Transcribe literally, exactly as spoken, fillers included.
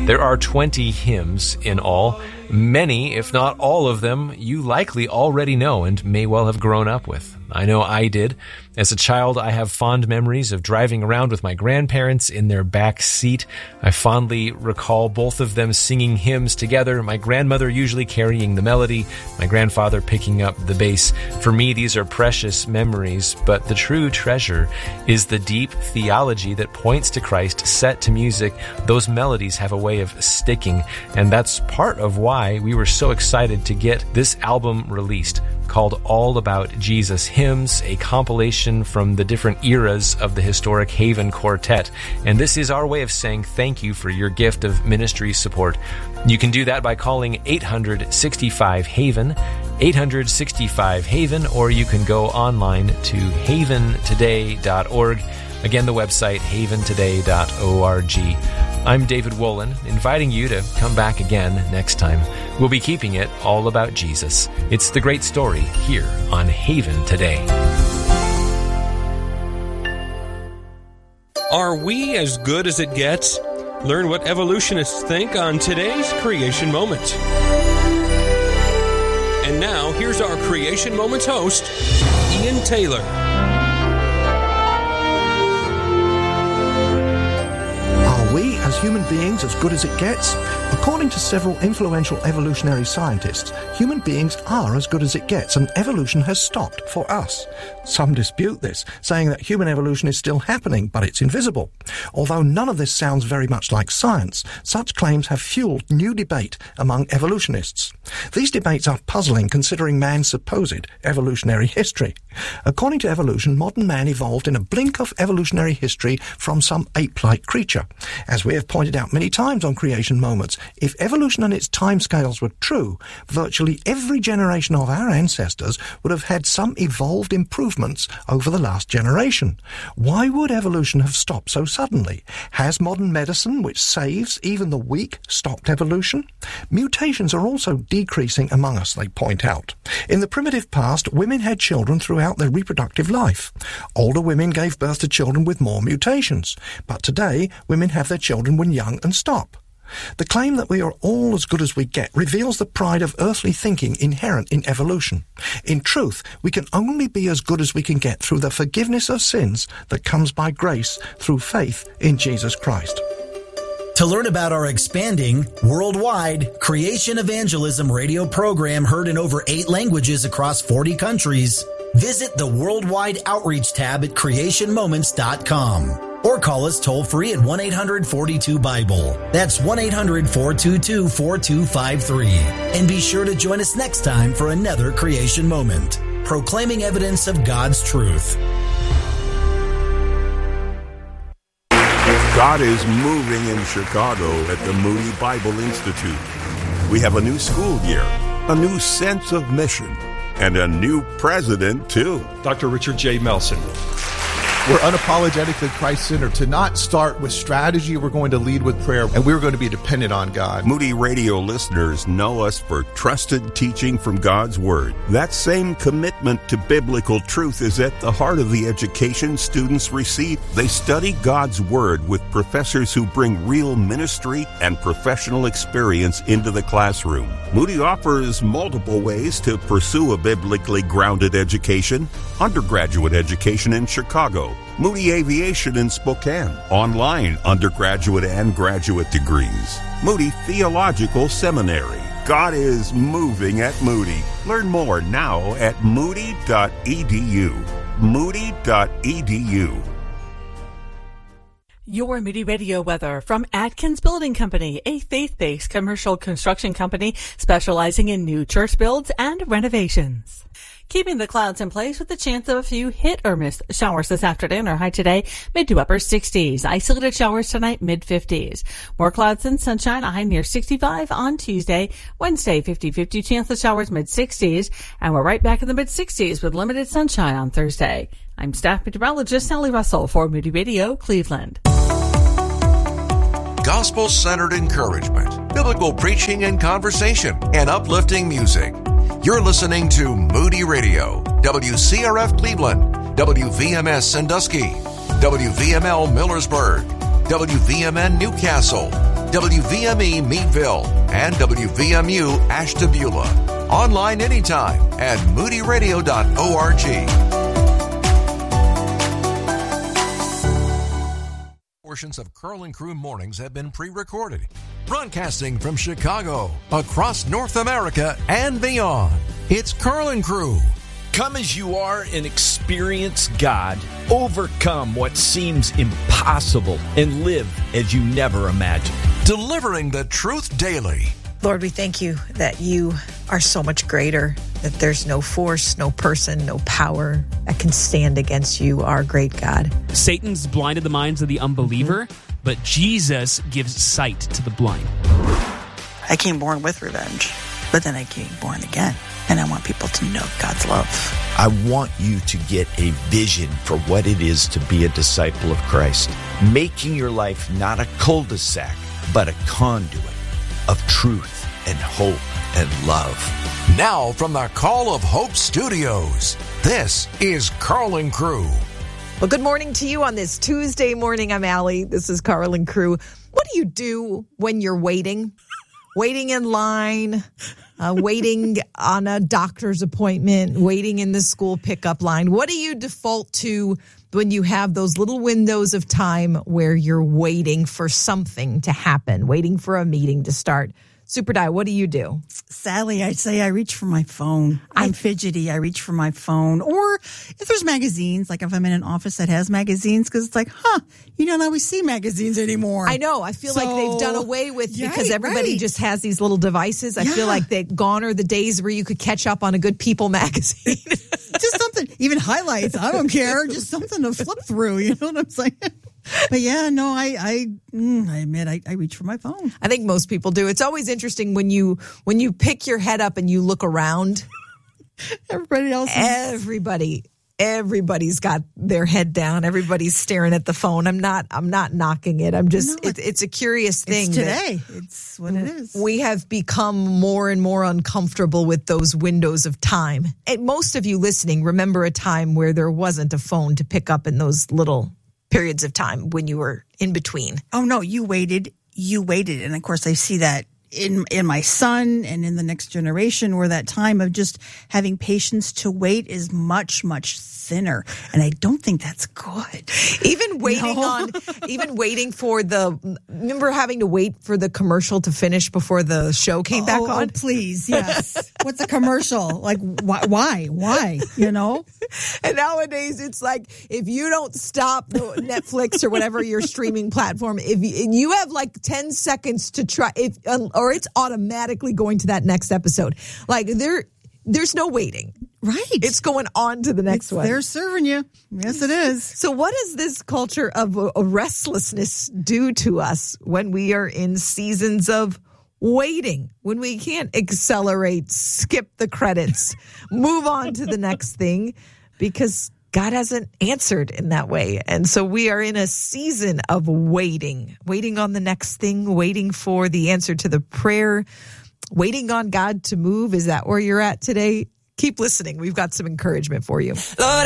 There are twenty hymns in all. Many, if not all of them, you likely already know and may well have grown up with. I know I did. As a child, I have fond memories of driving around with my grandparents in their back seat. I fondly recall both of them singing hymns together, my grandmother usually carrying the melody, my grandfather picking up the bass. For me, these are precious memories, but the true treasure is the deep theology that points to Christ set to music. Those melodies have a way of sticking, and that's part of why we were so excited to get this album released, called All About Jesus Hymns, a compilation from the different eras of the historic Haven Quartet. And this is our way of saying thank you for your gift of ministry support. You can do that by calling eight hundred sixty-five Haven, eight hundred sixty-five Haven, or you can go online to haven today dot org. Again, the website haven today dot org. I'm David Wolin, inviting you to come back again next time. We'll be keeping it all about Jesus. It's the great story here on Haven Today. Are we as good as it gets? Learn what evolutionists think on today's Creation Moment. And now, here's our Creation Moments host, Ian Taylor. Are we, as human beings, as good as it gets? According to several influential evolutionary scientists, human beings are as good as it gets, and evolution has stopped for us. Some dispute this, saying that human evolution is still happening, but it's invisible. Although none of this sounds very much like science, such claims have fueled new debate among evolutionists. These debates are puzzling considering man's supposed evolutionary history. According to evolution, modern man evolved in a blink of evolutionary history from some ape-like creature. As we have pointed out many times on Creation Moments, if evolution and its timescales were true, virtually every generation of our ancestors would have had some evolved improvements over the last generation. Why would evolution have stopped so suddenly? Has modern medicine, which saves even the weak, stopped evolution? Mutations are also decreasing among us, they point out. In the primitive past, women had children throughout their reproductive life. Older women gave birth to children with more mutations, but today women have their children when young and stop. The claim that we are all as good as we get reveals the pride of earthly thinking inherent in evolution. In truth, we can only be as good as we can get through the forgiveness of sins that comes by grace through faith in Jesus Christ. To learn about our expanding, worldwide Creation Evangelism radio program heard in over eight languages across forty countries, visit the Worldwide Outreach tab at creation moments dot com. Or call us toll-free at one eight hundred forty-two Bible. That's one eight hundred four two two four two five three. And be sure to join us next time for another Creation Moment, proclaiming evidence of God's truth. God is moving in Chicago at the Moody Bible Institute. We have a new school year, a new sense of mission, and a new president, too. Doctor Richard J. Melson. We're unapologetically Christ-centered. To not start with strategy, we're going to lead with prayer, and we're going to be dependent on God. Moody Radio listeners know us for trusted teaching from God's Word. That same commitment to biblical truth is at the heart of the education students receive. They study God's Word with professors who bring real ministry and professional experience into the classroom. Moody offers multiple ways to pursue a biblically grounded education. Undergraduate education in Chicago, Moody Aviation in Spokane, online undergraduate and graduate degrees, Moody Theological Seminary. God is moving at Moody. Learn more now at moody dot e d u. moody dot e d u. Your Moody Radio weather from Atkins Building Company, a faith-based commercial construction company specializing in new church builds and renovations. Keeping the clouds in place with the chance of a few hit or miss showers this afternoon. Our high today, mid to upper sixties. Isolated showers tonight, mid fifties. More clouds and sunshine, a high near sixty-five on Tuesday. Wednesday, fifty-fifty chance of showers, mid sixties. And we're right back in the mid sixties with limited sunshine on Thursday. I'm staff meteorologist Sally Russell for Moody Radio, Cleveland. Gospel-centered encouragement, biblical preaching and conversation, and uplifting music. You're listening to Moody Radio, W C R F Cleveland, W V M S Sandusky, W V M L Millersburg, W V M N Newcastle, W V M E Meadville, and W V M U Ashtabula. Online anytime at moody radio dot org. Portions of Carl and Crew Mornings have been pre-recorded. Broadcasting from Chicago, across North America, and beyond. It's Carl and Crew. Come as you are and experience God. Overcome what seems impossible and live as you never imagined. Delivering the truth daily. Lord, we thank you that you are so much greater, that there's no force, no person, no power that can stand against you, our great God. Satan's blinded the minds of the unbeliever, mm-hmm. but Jesus gives sight to the blind. I came born with revenge, but then I came born again. And I want people to know God's love. I want you to get a vision for what it is to be a disciple of Christ, making your life not a cul-de-sac, but a conduit of truth and hope and love. Now from the Call of Hope Studios, this is Carl and Crew. Well, good morning to you on this Tuesday morning. I'm Allie. This is Carl and Crew. What do you do when you're waiting? Waiting in line, uh, waiting on a doctor's appointment, waiting in the school pickup line. What do you default to when you have those little windows of time where you're waiting for something to happen, waiting for a meeting to start? Super Di, what do you do? Sadly, I'd say I reach for my phone. I'm I, fidgety. I reach for my phone. Or if there's magazines, like if I'm in an office that has magazines, because it's like, huh, you don't always see magazines anymore. I know. I feel so, like they've done away with right, because everybody right. just has these little devices. I yeah. feel like they've gone are the days where you could catch up on a good People magazine. Just something, even highlights. I don't care. Just something to flip through. You know what I'm saying? But yeah, no, I I, mm, I admit I, I reach for my phone. I think most people do. It's always interesting when you when you pick your head up and you look around. Everybody else, is- everybody, everybody's got their head down. Everybody's staring at the phone. I'm not. I'm not knocking it. I'm just. No, it, it's a curious thing. It's today. It's what it is. We have become more and more uncomfortable with those windows of time. And most of you listening remember a time where there wasn't a phone to pick up in those little periods of time when you were in between. Oh, no, you waited. You waited. And, of course, I see that in in my son and in the next generation where that time of just having patience to wait is much, much thinner. And I don't think that's good. Even waiting no. on, even waiting for the, remember having to wait for the commercial to finish before the show came oh, back on? Oh, please, yes. What's a commercial? Like, why, why, why, you know? And nowadays it's like, if you don't stop Netflix or whatever your streaming platform, if you, you have like ten seconds to try, if or it's automatically going to that next episode. Like there, there's no waiting. Right. It's going on to the next it's, one. They're serving you. Yes, it is. So what does this culture of uh, restlessness do to us when we are in seasons of waiting, when we can't accelerate, skip the credits, move on to the next thing because God hasn't answered in that way. And so we are in a season of waiting, waiting on the next thing, waiting for the answer to the prayer, waiting on God to move. Is that where you're at today? Keep listening. We've got some encouragement for you. Lord,